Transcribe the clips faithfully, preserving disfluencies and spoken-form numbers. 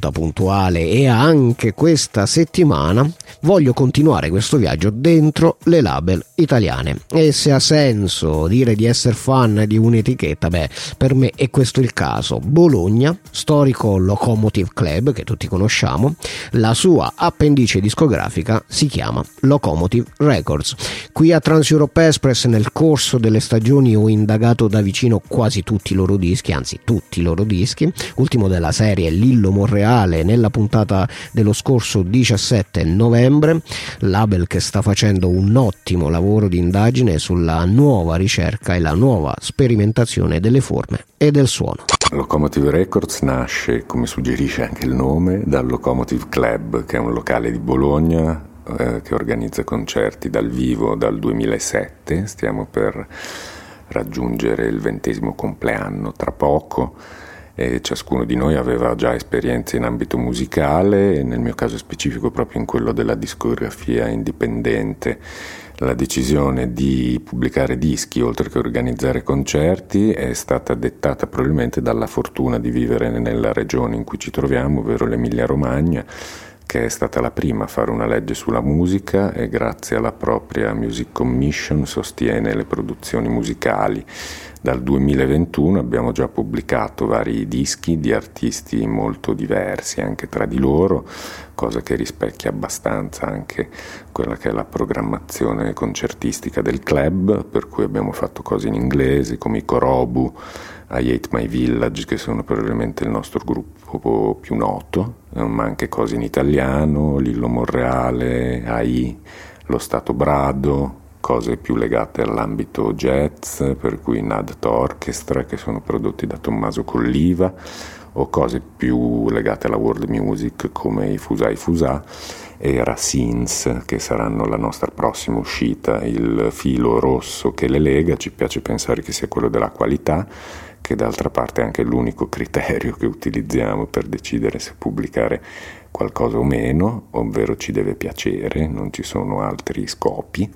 seduta puntuale e anche questa settimana voglio continuare questo viaggio dentro le label italiane. E se ha senso dire di essere fan di un'etichetta, beh, per me è questo il caso. Bologna, storico Locomotive Club che tutti conosciamo, la sua appendice discografica si chiama Locomotive Records. Qui a Trans Europe Express nel corso delle stagioni ho indagato da vicino quasi tutti i loro dischi, anzi tutti i loro dischi. Ultimo della serie Lillo Monreale nella puntata dello scorso diciassette novembre, label che sta facendo un ottimo lavoro di indagine sulla nuova ricerca e la nuova sperimentazione delle forme e del suono. Locomotive Records nasce, come suggerisce anche il nome, dal Locomotive Club, che è un locale di Bologna eh, che organizza concerti dal vivo dal duemilasette. Stiamo per raggiungere il ventesimo compleanno tra poco e ciascuno di noi aveva già esperienze in ambito musicale e nel mio caso specifico proprio in quello della discografia indipendente. La decisione di pubblicare dischi oltre che organizzare concerti è stata dettata probabilmente dalla fortuna di vivere nella regione in cui ci troviamo, ovvero l'Emilia Romagna, che è stata la prima a fare una legge sulla musica e grazie alla propria Music Commission sostiene le produzioni musicali. Dal duemilaventuno abbiamo già pubblicato vari dischi di artisti molto diversi anche tra di loro, cosa che rispecchia abbastanza anche quella che è la programmazione concertistica del club, per cui abbiamo fatto cose in inglese come i Korobu, I Hate My Village, che sono probabilmente il nostro gruppo più noto, ma anche cose in italiano, Lillo Monreale, A I, Lo Stato Brado, cose più legate all'ambito jazz, per cui Nad Orchestra, che sono prodotti da Tommaso Colliva, o cose più legate alla world music come i Fusà i Fusà e Racines, che saranno la nostra prossima uscita. Il filo rosso che le lega ci piace pensare che sia quello della qualità, che d'altra parte è anche l'unico criterio che utilizziamo per decidere se pubblicare qualcosa o meno, ovvero ci deve piacere, non ci sono altri scopi.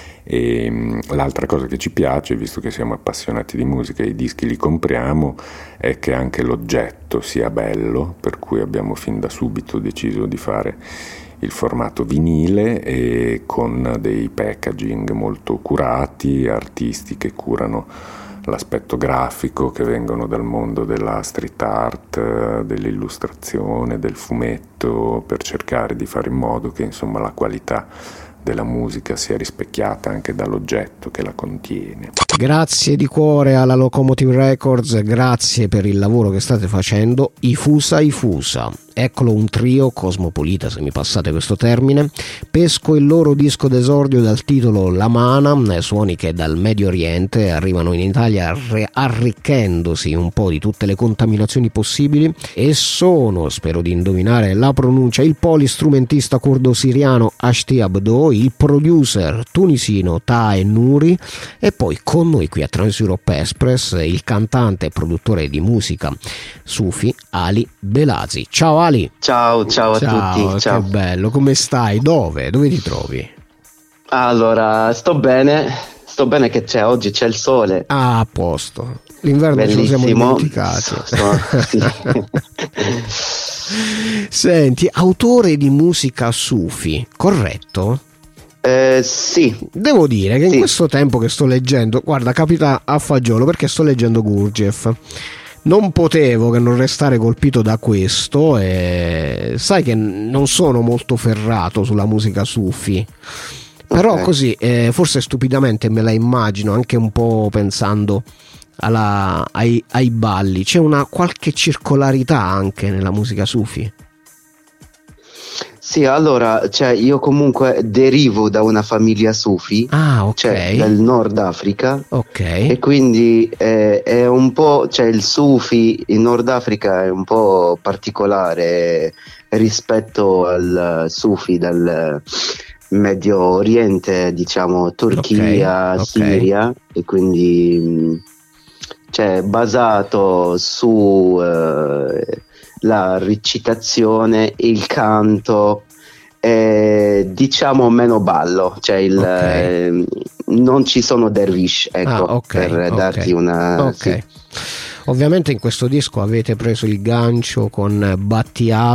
E l'altra cosa che ci piace, visto che siamo appassionati di musica e i dischi li compriamo, è che anche l'oggetto sia bello, per cui abbiamo fin da subito deciso di fare il formato vinile e con dei packaging molto curati, artisti che curano l'aspetto grafico, che vengono dal mondo della street art, dell'illustrazione, del fumetto, per cercare di fare in modo che insomma la qualità della musica sia rispecchiata anche dall'oggetto che la contiene. Grazie di cuore alla Locomotive Records, grazie per il lavoro che state facendo. I Fusa i Fusa, eccolo un trio cosmopolita, se mi passate questo termine. Pesco il loro disco d'esordio dal titolo La Mana, suoni che dal Medio Oriente arrivano in Italia arricchendosi un po' di tutte le contaminazioni possibili e sono, spero di indovinare la pronuncia, il polistrumentista curdo-siriano Ashti Abdo, il producer tunisino Tae Nuri e poi con noi qui a Trans Europe Express il cantante e produttore di musica Sufi Ali Belazi. Ciao Ali. Ciao, ciao, ciao a tutti. Ciao. Che bello, come stai? Dove? Dove ti trovi? Allora, sto bene, sto bene che c'è, oggi c'è il sole. Ah, a posto. L'inverno bellissimo. Ce lo siamo dimenticati. So, sì. Senti, autore di musica Sufi, corretto? Eh, sì. Devo dire che sì. in questo tempo che sto leggendo, guarda, capita a fagiolo perché sto leggendo Gurdjieff. Non potevo che non restare colpito da questo e sai che non sono molto ferrato sulla musica Sufi. Però okay. così, eh, forse stupidamente me la immagino anche un po' pensando alla, ai, ai balli. C'è una qualche circolarità anche nella musica Sufi. Sì, allora, cioè, io comunque derivo da una famiglia Sufi, ah, ok, cioè del Nord Africa, ok, e quindi eh, è un po', cioè il Sufi in Nord Africa è un po' particolare rispetto al Sufi del Medio Oriente, diciamo Turchia, okay, Siria, okay. E quindi cioè basato su eh, la recitazione, il canto, eh, diciamo meno ballo, cioè il, okay. eh, non ci sono dervish, ecco, ah, okay, per okay. darti una okay. sì. Ovviamente in questo disco avete preso il gancio con Battiato